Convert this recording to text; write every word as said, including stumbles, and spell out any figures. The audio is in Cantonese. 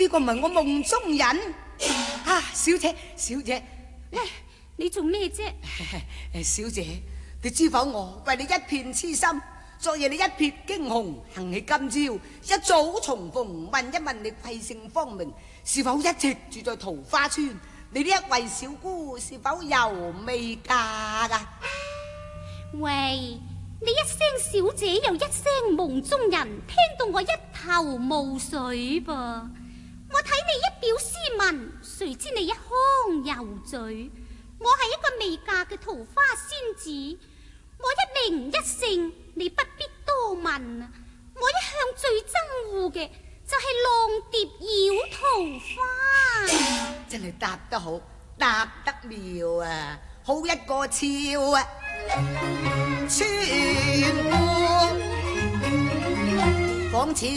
呢個唔係我夢中人啊！小姐，小姐， 喂，你做咩啫？ 小姐，你知否我為你一片痴心，昨夜你一瞥驚鴻，幸起今朝一早重逢，問一問你貴姓芳名，是否一直住在桃花村？你呢一位小姑是否猶未嫁噶？ 喂，你一聲小姐又一聲夢中人，聽到我一頭霧水噃。我睇你一表斯文，誰知你一腔油嘴。我係一個未嫁嘅桃花仙子，我一名一姓你不必多問啊。我一向最憎惡嘅就係浪蝶繞桃花。 真係答得好，答得妙啊！好一個俏啊！村姑仿似